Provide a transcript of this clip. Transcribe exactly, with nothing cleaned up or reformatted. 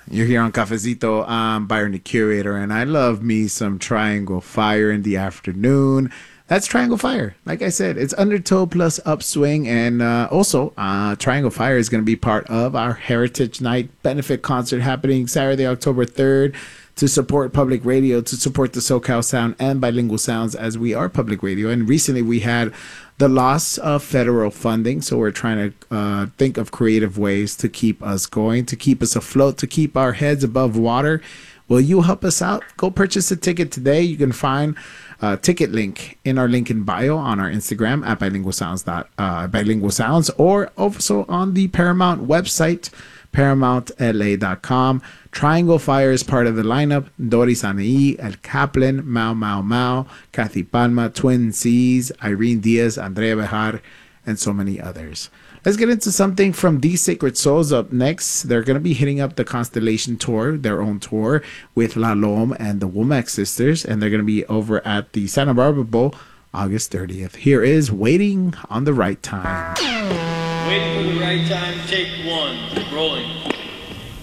You're here on Cafecito. I'm Byron the Curator, and I love me some Triangle Fire in the afternoon. That's Triangle Fire. Like I said, it's Undertow plus Upswing. And uh, also, uh, Triangle Fire is going to be part of our Heritage Night benefit concert happening Saturday, October third, to support public radio, to support the SoCal Sound and Bilingual Sounds, as we are public radio. And recently we had the loss of federal funding, so we're trying to uh, think of creative ways to keep us going, to keep us afloat, to keep our heads above water. Will you help us out? Go purchase a ticket today. You can find a ticket link in our link in bio on our Instagram at bilingual sounds. Uh, bilingual sounds, or also on the Paramount website, paramount l a dot com. Triangle Fire is part of the lineup. Doris Anei, El Kaplan, Mau Mau Mau, Kathy Palma, Twin C's, Irene Diaz, Andrea Bejar, and so many others. Let's get into something from These Sacred Souls up next. They're going to be hitting up the Constellation Tour, their own tour, with La Lome and the Womack Sisters, and they're going to be over at the Santa Barbara Bowl August thirtieth. Here is Waiting on the Right Time. Waiting for the right time, take one, rolling.